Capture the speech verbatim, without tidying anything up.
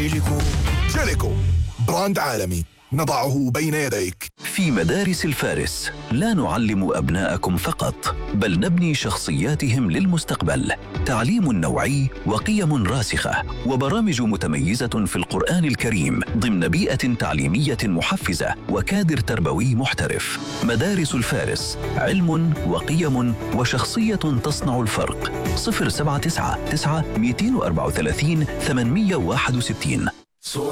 جيليكو. جيليكو براند عالمي نضعه بين يديك. في مدارس الفارس لا نعلم أبناءكم فقط، بل نبني شخصياتهم للمستقبل. تعليم نوعي وقيم راسخة وبرامج متميزة في القرآن الكريم ضمن بيئة تعليمية محفزة وكادر تربوي محترف. مدارس الفارس، علم وقيم وشخصية تصنع الفرق. صفر سبعة تسعة تسعة اثنين أربعة ثلاثة ثمانمائة وواحد وستين.